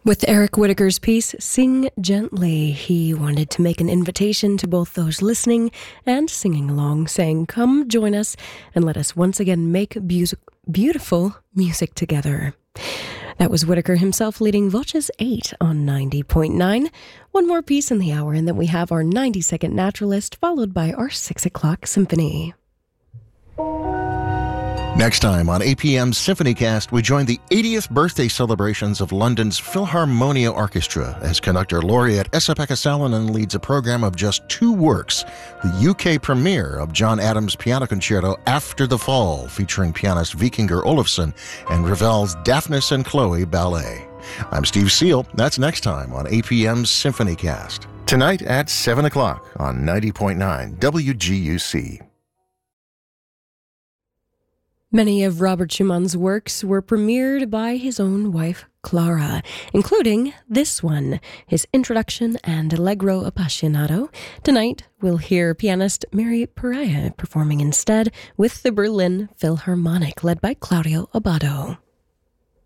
With Eric Whitacre's piece, Sing Gently, he wanted to make an invitation to both those listening and singing along, saying, come join us and let us once again make beautiful music together. That was Whitacre himself leading Voces 8 on 90.9. One more piece in the hour, and then we have our 90-second Naturalist, followed by our 6 o'clock Symphony. Next time on APM's Symphonycast, we join the 80th birthday celebrations of London's Philharmonia Orchestra as conductor laureate Esa-Pekka Salonen leads a program of just 2 works, the UK premiere of John Adams' Piano Concerto After the Fall, featuring pianist Vikingur Olafsson, and Ravel's Daphnis and Chloe Ballet. I'm Steve Seal. That's next time on APM's Symphonycast. Tonight at 7 o'clock on 90.9 WGUC. Many of Robert Schumann's works were premiered by his own wife, Clara, including this one, his Introduction and Allegro Appassionato. Tonight, we'll hear pianist Mary Pereira performing instead with the Berlin Philharmonic, led by Claudio Abbado.